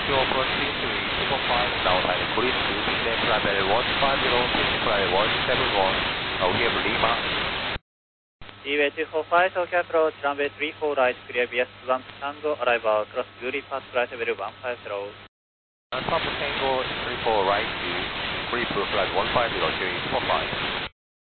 2 approaching to 245, now time increase to descend flight level 150, descend flight level 171, we have Lima. Seaway 245, Tokyo approach, runway 34 right, clear BS 1 Tango, arrival across Guri Pass, flight level 150. Papa Tango 34 right to Guri Pass, flight 150, 245.